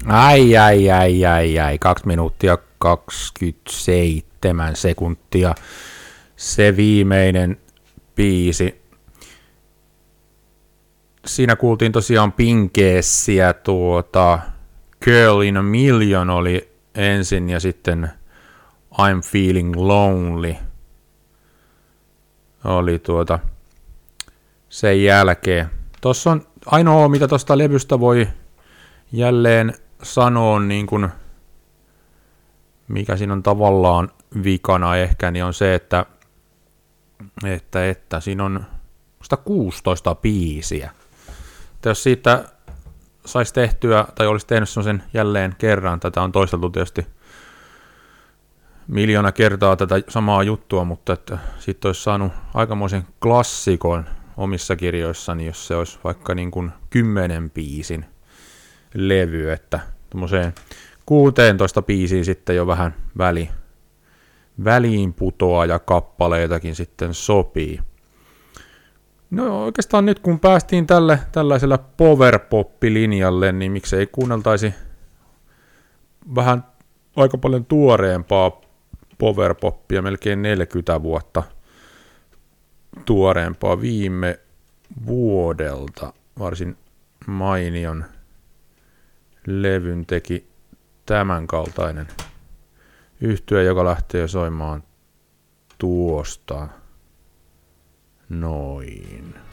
Ai. 2 minuuttia 27 sekuntia. Se viimeinen biisi. Siinä kuultiin tosiaan Pinkeessiä, Girl in a Million oli ensin ja sitten I'm Feeling Lonely oli sen jälkeen. Tossa on ainoa, mitä tosta levystä voi jälleen sanoa, niin kun, mikä siinä on tavallaan vikana ehkä, niin on se, että siinä on 16 biisiä. Jos siitä saisi tehtyä, tai olisi tehnyt sen jälleen kerran, tätä on toisteltu tietysti miljoona kertaa tätä samaa juttua, mutta että siitä olisi saanut aikamoisen klassikon omissa kirjoissani, jos se olisi vaikka niin kuin 10 biisin levy, että tuommoiseen 16 biisiin sitten jo vähän väliin putoaa ja kappaleitakin sitten sopii. No oikeastaan nyt kun päästiin tällaisella powerpop-linjalle, niin miksei kuunneltaisi vähän aika paljon tuoreempaa powerpoppia, melkein 40 vuotta tuoreempaa viime vuodelta. Varsin mainion levyn teki tämän kaltainen yhtye, joka lähtee soimaan tuosta noin.